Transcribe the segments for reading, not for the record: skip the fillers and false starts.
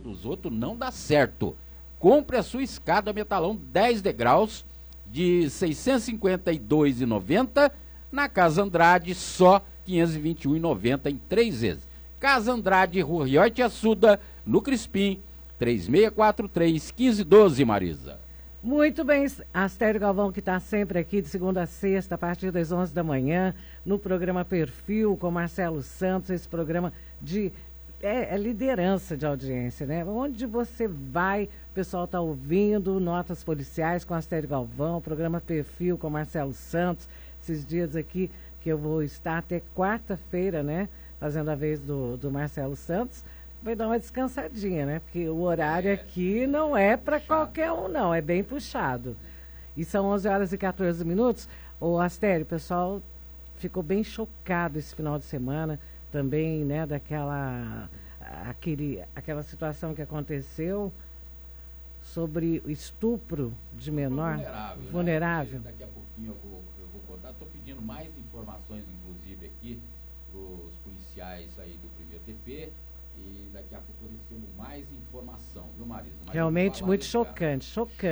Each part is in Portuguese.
dos outros não dá certo. Compre a sua escada metalão 10 degraus de R$ 652,90 na Casa Andrade, só R$ 521,90 em 3 vezes. Casa Andrade, Rua Rioite Assuda, no Crispim, 3643-1512, Marisa. Muito bem, Astério Galvão, que está sempre aqui de segunda a sexta, a partir das 11 da manhã, no programa Perfil, com Marcelo Santos, esse programa de liderança de audiência, né? Onde você vai, o pessoal está ouvindo, notas policiais com Astério Galvão, programa Perfil com Marcelo Santos, esses dias aqui que eu vou estar até quarta-feira, né? Fazendo a vez do Marcelo Santos. Vai dar uma descansadinha, né? Porque o horário aqui não é para qualquer um, não. É bem puxado. E são 11h14. Ô, Astério, o pessoal ficou bem chocado esse final de semana também, né? Aquela situação que aconteceu sobre o estupro de menor. Vulnerável. Né? Daqui a pouquinho eu vou contar. Estou pedindo mais informações, inclusive, aqui para os policiais aí do primeiro TP. E daqui a pouco eu recebo mais informação, viu, Marisa? Realmente muito chocante.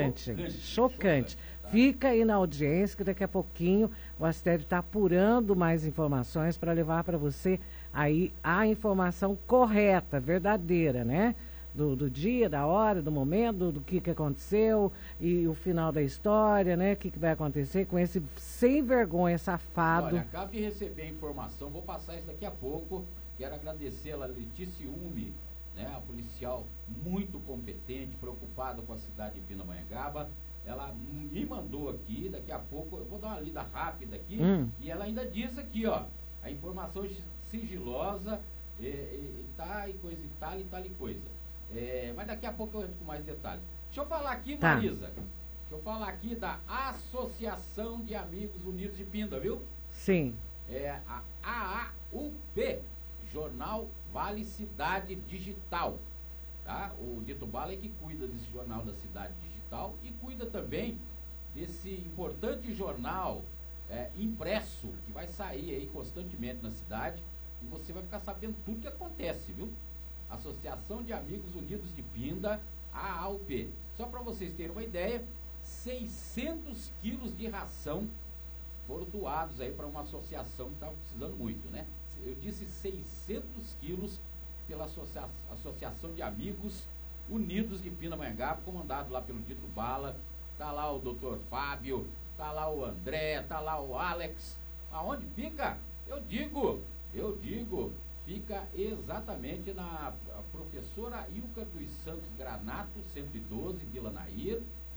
Tá? Fica aí na audiência que daqui a pouquinho o Astério está apurando mais informações para levar para você aí a informação correta, verdadeira, né? Do dia, da hora, do momento, do que aconteceu e o final da história, né? O que vai acontecer com esse sem vergonha, safado. Olha, acabo de receber a informação, vou passar isso daqui a pouco. Quero agradecer a Letícia Ume, né, a policial muito competente, preocupada com a cidade de Pindamonhangaba. Ela me mandou aqui, daqui a pouco, eu vou dar uma lida rápida aqui, e ela ainda diz aqui, ó, a informação sigilosa, e coisa e tal e coisa. Mas daqui a pouco eu entro com mais detalhes. Deixa eu falar aqui, Marisa, deixa eu falar aqui da Associação de Amigos Unidos de Pinda, viu? Sim. É a AAUP. Jornal Vale Cidade Digital, tá? O Dito Bala é que cuida desse jornal da Cidade Digital e cuida também desse importante jornal impresso que vai sair aí constantemente na cidade e você vai ficar sabendo tudo que acontece, viu? Associação de Amigos Unidos de Pinda, AAUP. Só para vocês terem uma ideia, 600 quilos de ração foram doados aí para uma associação que estava precisando muito, né? Eu disse 600 quilos pela Associação de Amigos Unidos de Pindamonhangaba, comandado lá pelo Dito Bala. Tá lá o Dr. Fábio, tá lá o André, tá lá o Alex. Aonde fica? Eu digo, fica exatamente na Professora Ilka dos Santos Granato, 112, Vila Nair,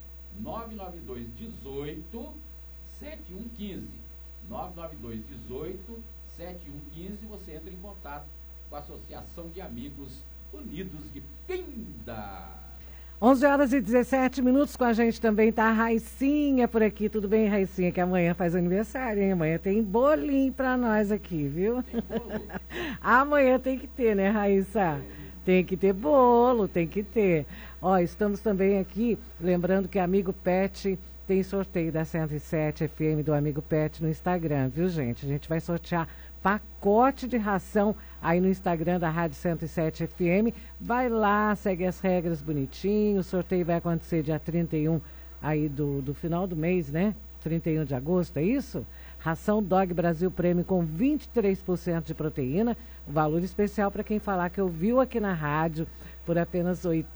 992 18 7115. 992 18 7115, você entra em contato com a Associação de Amigos Unidos de Pinda. 11h17, com a gente também tá a Raicinha por aqui. Tudo bem, Raicinha? Que amanhã faz aniversário, hein? Amanhã tem bolinho pra nós aqui, viu? Tem bolo? Amanhã tem que ter, né, Raíssa? Tem que ter bolo, tem que ter. Ó, estamos também aqui, lembrando que Amigo Pet tem sorteio da 107 FM do Amigo Pet no Instagram, viu, gente? A gente vai sortear pacote de ração aí no Instagram da Rádio 107 FM. Vai lá, segue as regras bonitinho. O sorteio vai acontecer dia 31 aí do final do mês, né? 31 de agosto, é isso? Ração Dog Brasil Prêmio com 23% de proteína. O valor especial para quem falar que ouviu aqui na rádio por apenas R$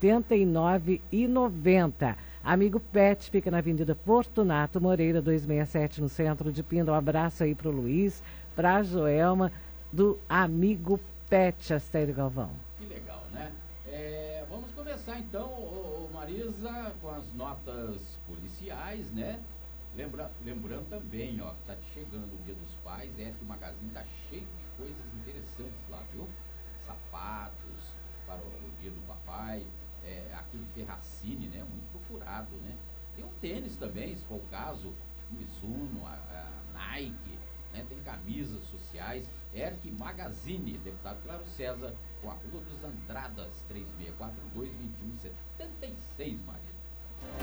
89,90. Amigo Pet fica na Avenida Fortunato Moreira, 267, no centro de Pinda. Um abraço aí pro Luiz, pra Joelma, do Amigo Pet, Astério Galvão. Que legal, né? Vamos começar então, Marisa, com as notas policiais, né? Lembrando também, ó, que tá chegando o Dia dos Pais, o Magazine tá cheio de coisas interessantes lá, viu? Sapatos para o Dia do Papai, aquele Ferracini, né? Muito procurado, né? Tem um tênis também, se for o caso, Mizuno, a Nike, né? Tem camisas sociais, Magazine, deputado Claro César, com a Rua dos Andradas, 3642-2176, Maria.